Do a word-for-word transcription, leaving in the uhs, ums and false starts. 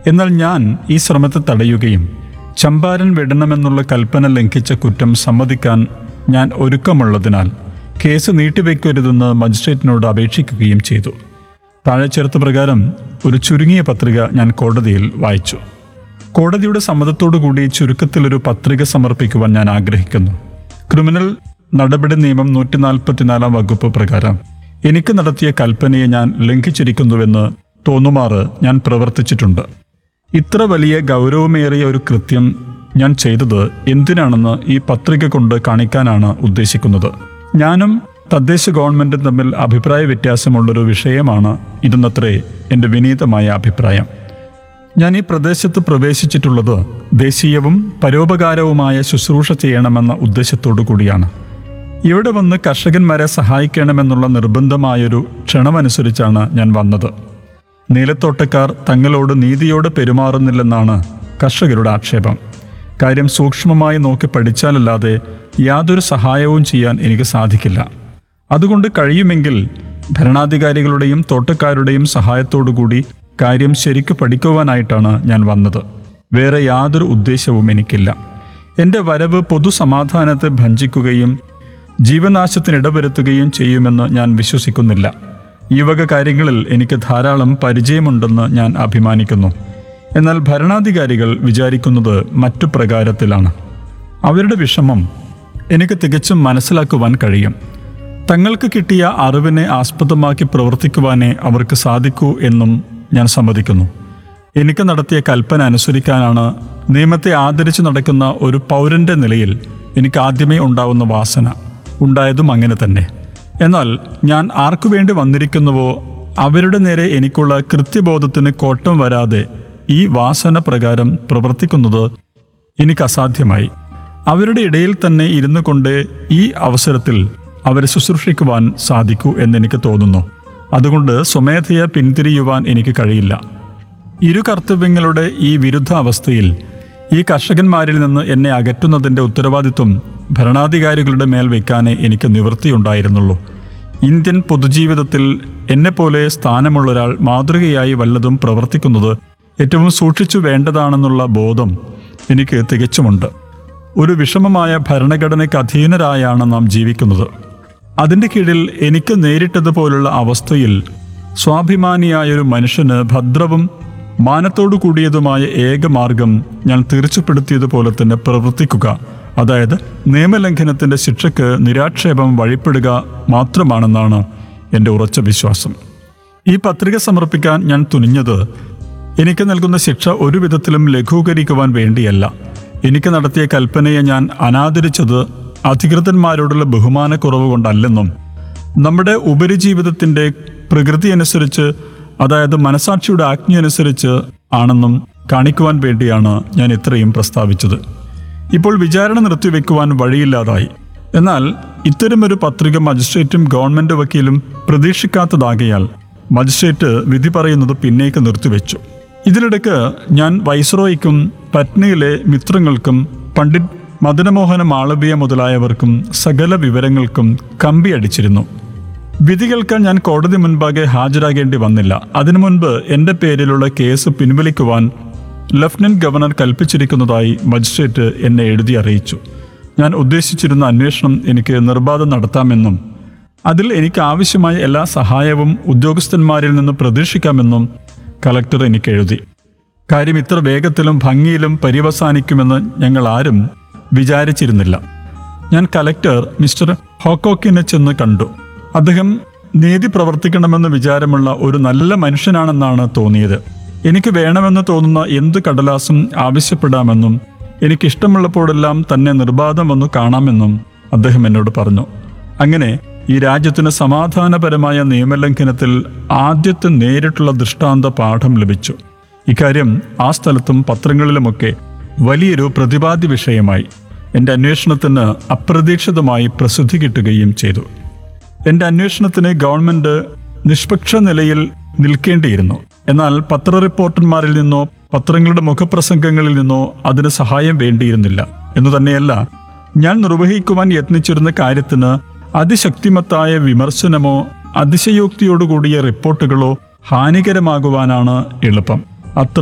എന്നാൽ ഞാൻ ഈ ശ്രമത്തെ തടയുകയും ചമ്പാരൻ വിടണമെന്നുള്ള കൽപ്പന ലംഘിച്ച കുറ്റം സമ്മതിക്കാൻ ഞാൻ ഒരുക്കമുള്ളതിനാൽ കേസ് നീട്ടിവെക്കരുതെന്ന് മജിസ്ട്രേറ്റിനോട് അപേക്ഷിക്കുകയും ചെയ്തു. താഴെ ചേർത്ത പ്രകാരം ഒരു ചുരുങ്ങിയ പത്രിക ഞാൻ കോടതിയിൽ വായിച്ചു. കോടതിയുടെ സമ്മതത്തോടുകൂടി ചുരുക്കത്തിലൊരു പത്രിക സമർപ്പിക്കുവാൻ ഞാൻ ആഗ്രഹിക്കുന്നു. ക്രിമിനൽ നടപടി നിയമം നൂറ്റി നാൽപ്പത്തിനാലാം വകുപ്പ് പ്രകാരം എനിക്ക് നടത്തിയ കൽപ്പനയെ ഞാൻ ലംഘിച്ചിരിക്കുന്നുവെന്ന് തോന്നുമാറ് ഞാൻ പ്രവർത്തിച്ചിട്ടുണ്ട്. ഇത്ര വലിയ ഗൗരവമേറിയ ഒരു കൃത്യം ഞാൻ ചെയ്തത് എന്തിനാണെന്ന് ഈ പത്രിക കൊണ്ട് കാണിക്കാനാണ് ഉദ്ദേശിക്കുന്നത്. ഞാനും തദ്ദേശ ഗവൺമെൻറ്റും തമ്മിൽ അഭിപ്രായ വ്യത്യാസമുള്ളൊരു വിഷയമാണ് ഇതെന്നത്രേ എൻ്റെ വിനീതമായ അഭിപ്രായം. ഞാൻ ഈ പ്രദേശത്ത് പ്രവേശിച്ചിട്ടുള്ളത് ദേശീയവും പരോപകാരവുമായ ശുശ്രൂഷ ചെയ്യണമെന്ന ഉദ്ദേശത്തോടു കൂടിയാണ്. ഇവിടെ വന്ന് കർഷകന്മാരെ സഹായിക്കണമെന്നുള്ള നിർബന്ധമായൊരു ക്ഷണമനുസരിച്ചാണ് ഞാൻ വന്നത്. നീലത്തോട്ടക്കാർ തങ്ങളോട് നീതിയോടെ പെരുമാറുന്നില്ലെന്നാണ് കർഷകരുടെ ആക്ഷേപം. കാര്യം സൂക്ഷ്മമായി നോക്കി പഠിച്ചാലല്ലാതെ യാതൊരു സഹായവും ചെയ്യാൻ എനിക്ക് സാധിക്കില്ല. അതുകൊണ്ട് കഴിയുമെങ്കിൽ ഭരണാധികാരികളുടെയും തോട്ടക്കാരുടെയും സഹായത്തോടുകൂടി കാര്യം ശരിക്കു പഠിക്കുവാനായിട്ടാണ് ഞാൻ വന്നത്. വേറെ യാതൊരു ഉദ്ദേശവും എനിക്കില്ല. എൻ്റെ വരവ് പൊതുസമാധാനത്തെ ഭഞ്ജിക്കുകയും ജീവനാശത്തിനിടവരുത്തുകയും ചെയ്യുമെന്ന് ഞാൻ വിശ്വസിക്കുന്നില്ല. ഈ വക കാര്യങ്ങളിൽ എനിക്ക് ധാരാളം പരിചയമുണ്ടെന്ന് ഞാൻ അഭിമാനിക്കുന്നു. എന്നാൽ ഭരണാധികാരികൾ വിചാരിക്കുന്നത് മറ്റു പ്രകാരത്തിലാണ്. അവരുടെ വിഷമം എനിക്ക് തികച്ചും മനസ്സിലാക്കുവാൻ കഴിയും. തങ്ങൾക്ക് കിട്ടിയ അറിവിനെ ആസ്പദമാക്കി പ്രവർത്തിക്കുവാനേ അവർക്ക് സാധിക്കൂ എന്നും ഞാൻ സമ്മതിക്കുന്നു. എനിക്ക് നടത്തിയ കൽപ്പന അനുസരിക്കാനാണ് നിയമത്തെ ആദരിച്ചു നടക്കുന്ന ഒരു പൗരൻ്റെ നിലയിൽ എനിക്ക് ആദ്യമേ ഉണ്ടാവുന്ന വാസന. ഉണ്ടായതും അങ്ങനെ തന്നെ. എന്നാൽ ഞാൻ ആർക്കു വേണ്ടി വന്നിരിക്കുന്നുവോ അവരുടെ നേരെ എനിക്കുള്ള കൃത്യബോധത്തിന് കോട്ടം വരാതെ ഈ വാസന പ്രകാരം പ്രവർത്തിക്കുന്നത് എനിക്ക് അസാധ്യമായി. അവരുടെ ഇടയിൽ തന്നെ ഇരുന്നു കൊണ്ട് ഈ അവസരത്തിൽ അവരെ ശുശ്രൂഷിക്കുവാൻ സാധിക്കൂ എന്നെനിക്ക് തോന്നുന്നു. അതുകൊണ്ട് സ്വമേധയാ പിന്തിരിയുവാൻ എനിക്ക് കഴിയില്ല. ഇരു കർത്തവ്യങ്ങളുടെ ഈ വിരുദ്ധ അവസ്ഥയിൽ ഈ കർഷകന്മാരിൽ നിന്ന് എന്നെ അകറ്റുന്നതിൻ്റെ ഉത്തരവാദിത്വം ഭരണാധികാരികളുടെ മേൽ വയ്ക്കാനേ എനിക്ക് നിവൃത്തിയുണ്ടായിരുന്നുള്ളൂ. ഇന്ത്യൻ പൊതുജീവിതത്തിൽ എന്നെപ്പോലെ സ്ഥാനമുള്ളൊരാൾ മാതൃകയായി വല്ലതും പ്രവർത്തിക്കുന്നത് ഏറ്റവും സൂക്ഷിച്ചു വേണ്ടതാണെന്നുള്ള ബോധം എനിക്ക് തികച്ചുമുണ്ട്. ഒരു വിഷമമായ ഭരണഘടനയ്ക്ക് അധീനരായാണ് നാം ജീവിക്കുന്നത്. അതിൻ്റെ കീഴിൽ എനിക്ക് നേരിട്ടതുപോലുള്ള അവസ്ഥയിൽ സ്വാഭിമാനിയായൊരു മനുഷ്യന് ഭദ്രവും മാനത്തോടു കൂടിയതുമായ ഏക മാർഗം ഞാൻ തീർച്ചപ്പെടുത്തിയതുപോലെ തന്നെ പ്രവർത്തിക്കുക, അതായത് നിയമലംഘനത്തിൻ്റെ ശിക്ഷയ്ക്ക് നിരാക്ഷേപം വഴിപ്പെടുക മാത്രമാണെന്നാണ് എൻ്റെ ഉറച്ച വിശ്വാസം. ഈ പത്രിക സമർപ്പിക്കാൻ ഞാൻ തുനിഞ്ഞത് എനിക്ക് നൽകുന്ന ശിക്ഷ ഒരു വിധത്തിലും ലഘൂകരിക്കുവാൻ വേണ്ടിയല്ല. എനിക്ക് നടത്തിയ കൽപ്പനയെ ഞാൻ അനാദരിച്ചത് അധികൃതന്മാരോടുള്ള ബഹുമാനക്കുറവ് കൊണ്ടല്ലെന്നും നമ്മുടെ ഉപരിജീവിതത്തിൻ്റെ പ്രകൃതി അനുസരിച്ച്, അതായത് മനസാക്ഷിയുടെ ആജ്ഞയനുസരിച്ച് ആണെന്നും കാണിക്കുവാൻ വേണ്ടിയാണ് ഞാൻ ഇത്രയും പ്രസ്താവിച്ചത്. ഇപ്പോൾ വിചാരണ നിർത്തിവെക്കുവാൻ വഴിയില്ലാതായി. എന്നാൽ ഇത്തരമൊരു പത്രിക മജിസ്ട്രേറ്റും ഗവൺമെൻറ് വക്കീലും പ്രതീക്ഷിക്കാത്തതാകയാൽ മജിസ്ട്രേറ്റ് വിധി പറയുന്നത് പിന്നേക്ക് നിർത്തിവെച്ചു. ഇതിനിടയ്ക്ക് ഞാൻ വൈസ്രോയ്ക്കും പറ്റ്നയിലെ മിത്രങ്ങൾക്കും പണ്ഡിറ്റ് മദനമോഹന മാളവ്യ മുതലായവർക്കും സകല വിവരങ്ങൾക്കും കമ്പി അടിച്ചിരുന്നു. വിധി കേൾക്കാൻ ഞാൻ കോടതി മുൻപാകെ ഹാജരാകേണ്ടി വന്നില്ല. അതിനു മുൻപ് എൻ്റെ പേരിലുള്ള കേസ് പിൻവലിക്കുവാൻ ലഫ്റ്റനന്റ് ഗവർണർ കൽപ്പിച്ചിരിക്കുന്നതായി മജിസ്ട്രേറ്റ് എന്നെ എഴുതി അറിയിച്ചു. ഞാൻ ഉദ്ദേശിച്ചിരുന്ന അന്വേഷണം എനിക്ക് നിർബാധം നടത്താമെന്നും അതിൽ എനിക്ക് ആവശ്യമായ എല്ലാ സഹായവും ഉദ്യോഗസ്ഥന്മാരിൽ നിന്ന് പ്രതീക്ഷിക്കാമെന്നും കളക്ടർ എനിക്ക് എഴുതി. കാര്യം ഇത്ര വേഗത്തിലും ഭംഗിയിലും പര്യവസാനിക്കുമെന്ന് ഞങ്ങൾ ആരും വിചാരിച്ചിരുന്നില്ല. ഞാൻ കളക്ടർ മിസ്റ്റർ ഹോക്കോക്കിനെ ചെന്ന് കണ്ടു. അദ്ദേഹം നീതി പ്രവർത്തിക്കണമെന്ന് വിചാരമുള്ള ഒരു നല്ല മനുഷ്യനാണെന്നാണ് തോന്നിയത്. എനിക്ക് വേണമെന്ന് തോന്നുന്ന എന്ത് കടലാസും ആവശ്യപ്പെടാമെന്നും എനിക്കിഷ്ടമുള്ളപ്പോഴെല്ലാം തന്നെ നിർബാധം വന്നു കാണാമെന്നും അദ്ദേഹം എന്നോട് പറഞ്ഞു. അങ്ങനെ ഈ രാജ്യത്തിന് സമാധാനപരമായ നിയമലംഘനത്തിൽ ആദ്യത്തെ നേരിട്ടുള്ള ദൃഷ്ടാന്ത പാഠം ലഭിച്ചു. ഇക്കാര്യം ആ സ്ഥലത്തും പത്രങ്ങളിലുമൊക്കെ വലിയൊരു പ്രതിപാദ്യ വിഷയമായി. എൻ്റെ അന്വേഷണത്തിന് അപ്രതീക്ഷിതമായി പ്രസിദ്ധി കിട്ടുകയും ചെയ്തു. എൻ്റെ അന്വേഷണത്തിന് ഗവൺമെൻറ് നിഷ്പക്ഷ നിലയിൽ നിൽക്കേണ്ടിയിരുന്നു. എന്നാൽ പത്ര റിപ്പോർട്ടർമാരിൽ നിന്നോ പത്രങ്ങളുടെ മുഖപ്രസംഗങ്ങളിൽ നിന്നോ അതിന് സഹായം വേണ്ടിയിരുന്നില്ല എന്നു തന്നെയല്ല, ഞാൻ നിർവഹിക്കുവാൻ യത്നിച്ചിരുന്ന കാര്യത്തിന് അതിശക്തിമത്തായ വിമർശനമോ അതിശയോക്തിയോടുകൂടിയ റിപ്പോർട്ടുകളോ ഹാനികരമാകുവാനാണ് എളുപ്പം. അത്ര